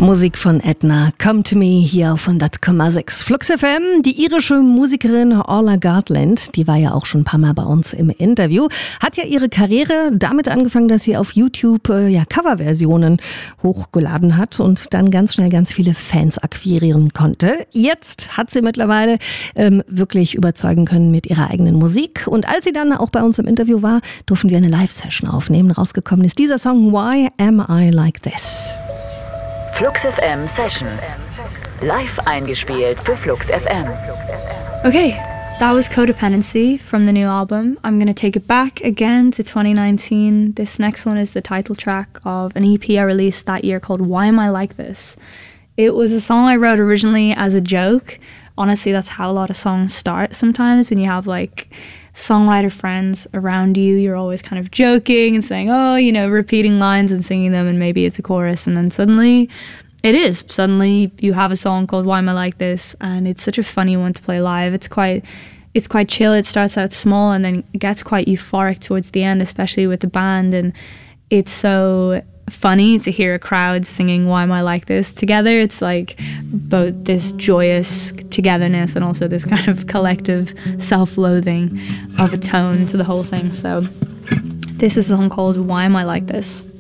Musik von Edna, Come to Me, hier auf 100,6 Flux FM. Die irische Musikerin Orla Gartland, die war ja auch schon ein paar Mal bei uns im Interview, hat ja ihre Karriere damit angefangen, dass sie auf YouTube Coverversionen hochgeladen hat und dann ganz schnell ganz viele Fans akquirieren konnte. Jetzt hat sie mittlerweile wirklich überzeugen können mit ihrer eigenen Musik. Und als sie dann auch bei uns im Interview war, durften wir eine Live-Session aufnehmen. Rausgekommen ist dieser Song Why Am I Like This? Flux FM Sessions. Live eingespielt für Flux FM. Okay, that was Codependency from the new album. I'm going to take it back again to 2019. This next one is the title track of an EP I released that year called Why Am I Like This? It was a song I wrote originally as a joke. Honestly, that's how a lot of songs start sometimes when you have like songwriter friends around you. You're always kind of joking and saying, oh, you know, repeating lines and singing them, and maybe it's a chorus, and then suddenly you have a song called Why Am I Like This, and it's such a funny one to play live. It's quite chill. It starts out small and then it gets quite euphoric towards the end, especially with the band, and it's so funny to hear a crowd singing Why Am I Like This together. It's like both this joyous togetherness and also this kind of collective self-loathing of a tone to the whole thing. So this is a song called Why Am I Like This?